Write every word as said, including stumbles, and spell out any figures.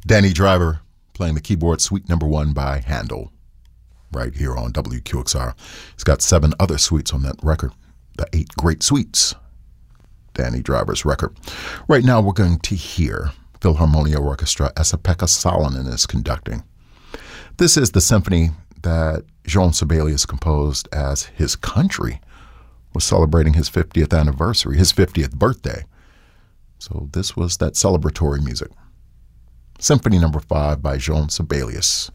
Danny Driver playing the keyboard, Suite Number One by Handel, right here on W Q X R. He's got seven other suites on that record, the Eight Great Suites, Danny Driver's record. Right now we're going to hear Philharmonia Orchestra, Esa-Pekka Salonen is conducting. This is the symphony that Jean Sibelius composed as his country was celebrating his fiftieth anniversary, his fiftieth birthday. So this was that celebratory music. Symphony number five by Jean Sibelius.